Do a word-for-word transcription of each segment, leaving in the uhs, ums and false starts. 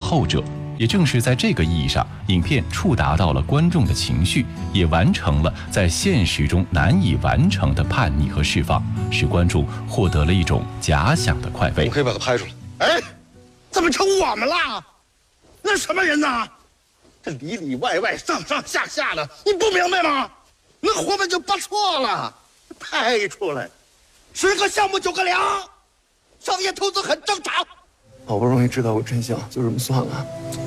后者。也正是在这个意义上，影片触达到了观众的情绪，也完成了在现实中难以完成的叛逆和释放，使观众获得了一种假想的快慰。 我可以把它拍出来。 哎，怎么成我们了？那什么人呢？这里里外外、上上下下的，你不明白吗？那活本就不错了，拍出来，十个项目九个凉，商业投资很正常。 好不容易知道个真相，就这么算了。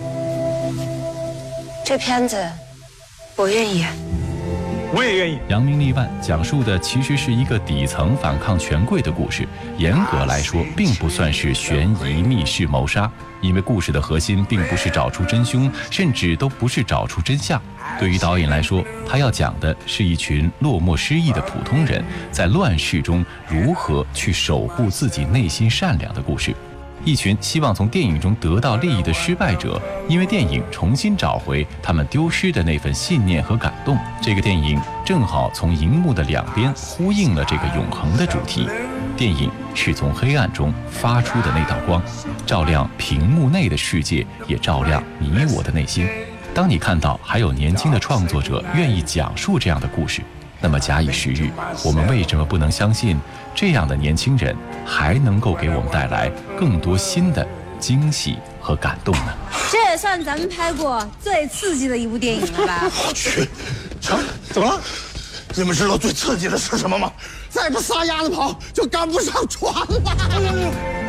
这片子，我愿意。 我也愿意。 扬名立万讲述的其实是一个底层反抗权贵的故事，严格来说，并不算是悬疑、密室、谋杀，因为故事的核心并不是找出真凶，甚至都不是找出真相。对于导演来说，他要讲的是一群落寞失意的普通人在乱世中如何去守护自己内心善良的故事。一群希望从电影中得到利益的失败者，因为电影重新找回他们丢失的那份信念和感动。这个电影正好从荧幕的两边呼应了这个永恒的主题。电影是从黑暗中发出的那道光，照亮屏幕内的世界，也照亮你我的内心。当你看到还有年轻的创作者愿意讲述这样的故事，那么假以时日，我们为什么不能相信这样的年轻人还能够给我们带来更多新的惊喜和感动呢？ 这也算咱们拍过最刺激的一部电影了吧？ 我去，成，怎么了？你们知道最刺激的是什么吗？再不撒丫子跑，就赶不上船了。